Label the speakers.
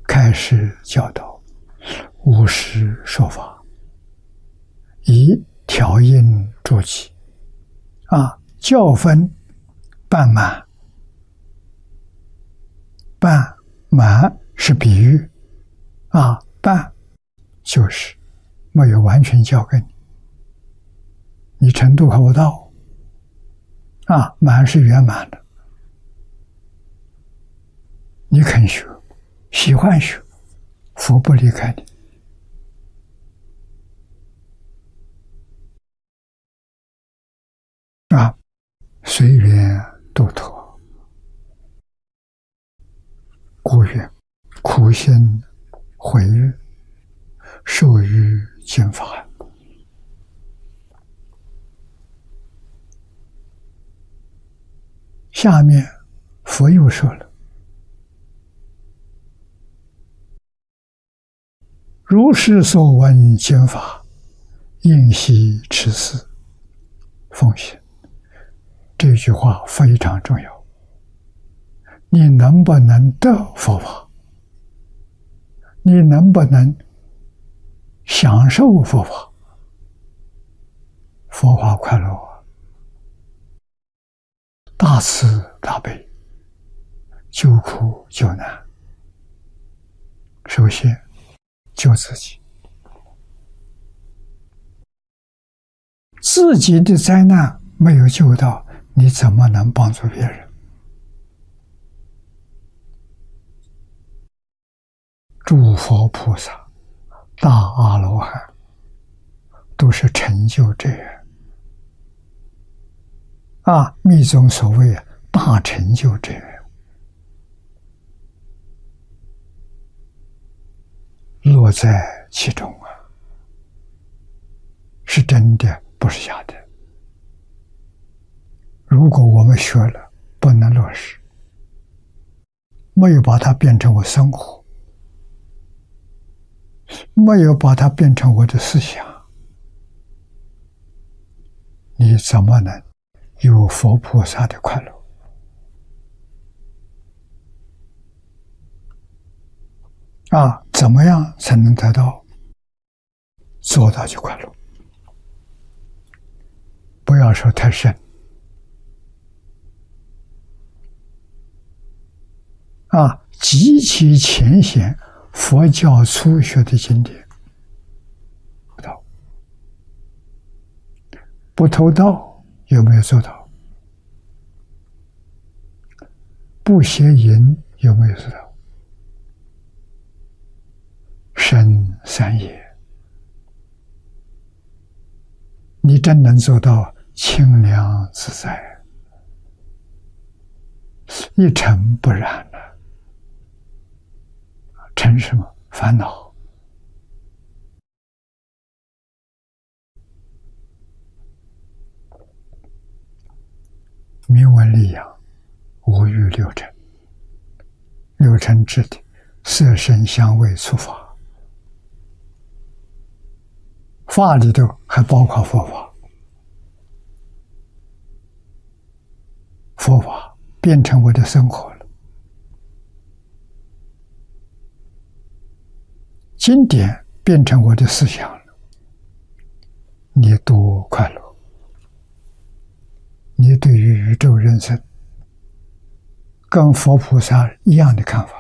Speaker 1: 开示教导，无师说法，以调音助己。教分半满，半满是比喻，半就是没有完全教给你，你程度还不到，满是圆满的，你肯学，喜欢学，佛不离开你。随缘度脱，故愿苦心毁誉，受于经法。下面佛又说了：如是所闻经法，应悉持思奉行。这句话非常重要。你能不能得佛法？你能不能享受佛法？佛法快乐，大慈大悲，救苦救难。首先救自己，自己的灾难没有救到，你怎么能帮助别人？诸佛菩萨、大阿罗汉都是成就这样密宗所谓大成就这样，乐在其中是真的，不是假的。如果我们学了不能落实，没有把它变成我生活，没有把它变成我的思想，你怎么能有佛菩萨的快乐？怎么样才能得到？做到就快乐。不要说太深。极其浅显佛教初学的经典，不偷盗有没有做到？不邪淫有没有做到？身三业，你真能做到清凉自在，一尘不染了。尘什么？烦恼。明文利养，无欲六尘。六尘指的色声香味触法，法里头还包括佛法。佛法变成我的生活了，经典变成我的思想了，你多快乐！你对于宇宙人生跟佛菩萨一样的看法。